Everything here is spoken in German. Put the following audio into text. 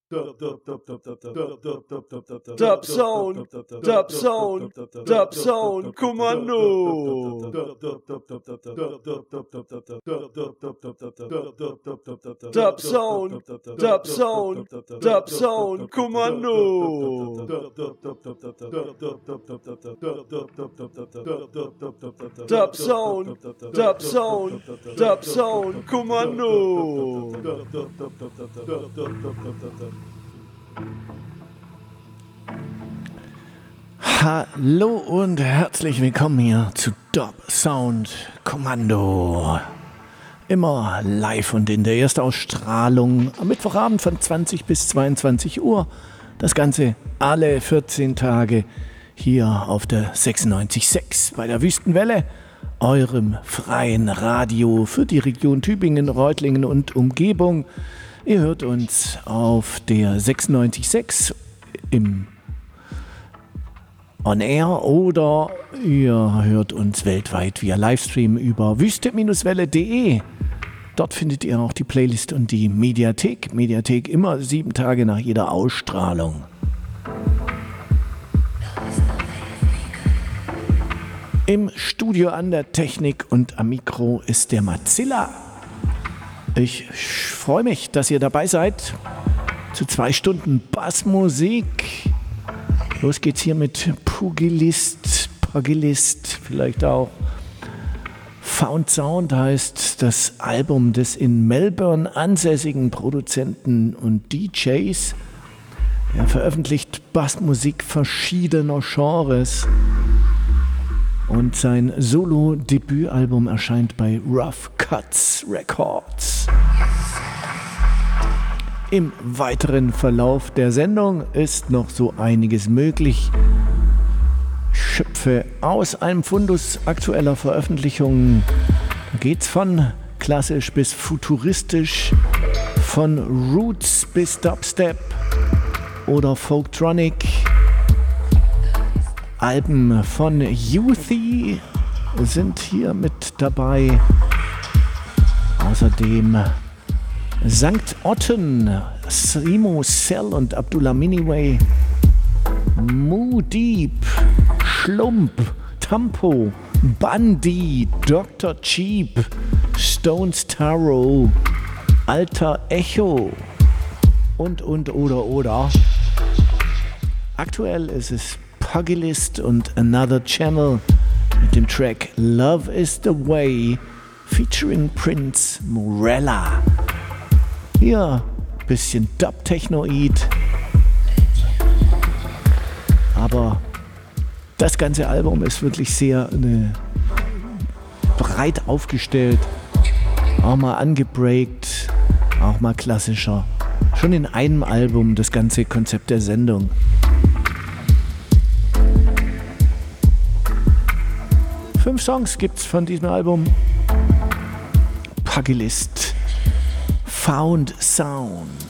Dub Sound, Kommando. Dub Sound, Kommando. Dub Sound, Kommando. Hallo und herzlich willkommen hier zu Dub Sound Kommando. Immer live und in der Erstausstrahlung am Mittwochabend von 20 bis 22 Uhr. Das Ganze alle 14 Tage hier auf der 96.6 bei der Wüstenwelle, eurem freien Radio für die Region Tübingen, Reutlingen und Umgebung. Ihr hört uns auf der 96.6 im On Air oder ihr hört uns weltweit via Livestream über wüste-welle.de. Dort findet ihr auch die Playlist und die Mediathek. Mediathek immer 7 Tage nach jeder Ausstrahlung. Im Studio an der Technik und am Mikro ist der Matzilla. Ich freue mich, dass ihr dabei seid zu 2 Stunden Bassmusik. Los geht's hier mit Pugilist, vielleicht auch. Found Sound heißt das Album des in Melbourne ansässigen Produzenten und DJs. Er veröffentlicht Bassmusik verschiedener Genres. Und sein Solo-Debütalbum erscheint bei Rough Cuts Records. Im weiteren Verlauf der Sendung ist noch so einiges möglich. Ich schöpfe aus einem Fundus aktueller Veröffentlichungen. Da geht's von klassisch bis futuristisch, von Roots bis Dubstep oder Folktronic. Alben von Youthy sind hier mit dabei. Außerdem St. Otten, Simo Cell und Abdullah Miniway, Moo Deep, Schlump, Tampo, Bundy, Dr. Cheap, Stones Tarot, Alter Echo oder. Aktuell ist es Pugilist und Another Channel mit dem Track Love is the Way featuring Prince Morella. Hier ein bisschen Dub-Technoid, aber das ganze Album ist wirklich sehr breit aufgestellt, auch mal angebreakt, auch mal klassischer. Schon in einem Album das ganze Konzept der Sendung. Fünf Songs gibt's von diesem Album. Pugilist, Found Sound.